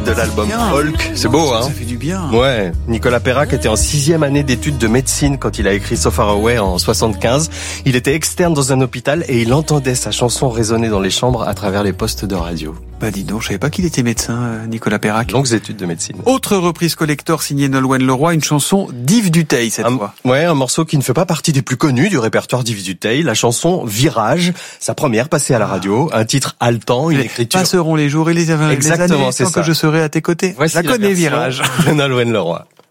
titre de l'album Bien. Folk. C'est beau, hein? Ça fait du bien. Ouais. Nicolas Perrac était en 6e année d'études de médecine quand il a écrit So Far Away en 75. Il était externe dans un hôpital et il entendait sa chanson résonner dans les chambres à travers les postes de radio. Bah dis donc, je savais pas qu'il était médecin, Nicolas Perrac. Longues études de médecine. Autre reprise collector signée Nolwenn Leroy, une chanson d'Yves Duteil cette fois. Ouais, un morceau qui ne fait pas partie des plus connus du répertoire d'Yves Duteil, la chanson Virage, sa première passée à la radio, un titre haletant, une écriture. Passeront les jours et les années Exactement, sans c'est que ça. je serai à tes côtés. Voici la connais, version Virage. de Nolwenn Leroy.